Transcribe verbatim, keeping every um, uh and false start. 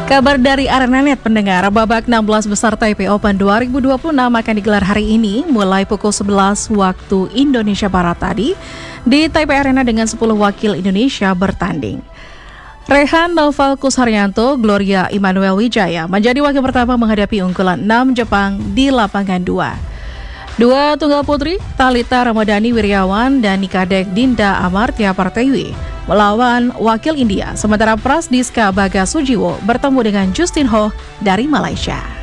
Kabar dari Arenanet pendengar, babak enam belas besar Taipei Open dua ribu dua puluh enam akan digelar hari ini mulai pukul sebelas waktu Indonesia Barat tadi di Taipei Arena dengan sepuluh wakil Indonesia bertanding. Rehan Novalkus Haryanto, Gloria Immanuel Wijaya menjadi wakil pertama menghadapi unggulan enam Jepang di lapangan dua. Dua tunggal putri, Thalita Ramadhani Wiryawan dan Nikadek Dinda Amartya Partewi melawan wakil India, sementara Prasdiska Baga Sujiwo bertemu dengan Justin Ho dari Malaysia.